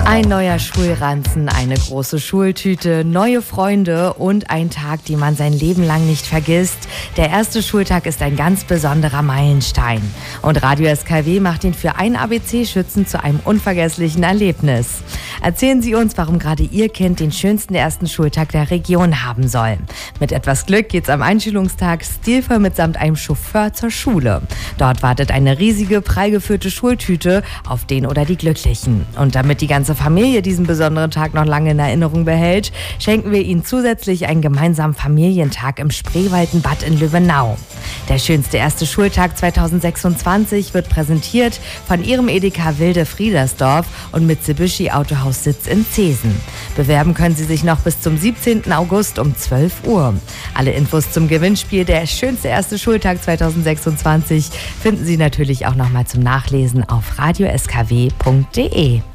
Ein neuer Schulranzen, eine große Schultüte, neue Freunde und ein Tag, den man sein Leben lang nicht vergisst. Der erste Schultag ist ein ganz besonderer Meilenstein. Und Radio SKW macht ihn für einen ABC-Schützen zu einem unvergesslichen Erlebnis. Erzählen Sie uns, warum gerade Ihr Kind den schönsten ersten Schultag der Region haben soll. Mit etwas Glück geht's am Einschulungstag stilvoll mitsamt einem Chauffeur zur Schule. Dort wartet eine riesige, prall gefüllte Schultüte auf den oder die Glücklichen. Und damit die ganze Familie diesen besonderen Tag noch lange in Erinnerung behält, schenken wir Ihnen zusätzlich einen gemeinsamen Familientag im Spreewaldenbad in Löwenau. Der schönste erste Schultag 2026 wird präsentiert von Ihrem Edeka Wilde Friedersdorf und Mitsubishi Autohaus Sitz in Zeesen. Bewerben können Sie sich noch bis zum 17. August um 12 Uhr. Alle Infos zum Gewinnspiel Der schönste erste Schultag 2026 finden Sie natürlich auch noch mal zum Nachlesen auf radioskw.de.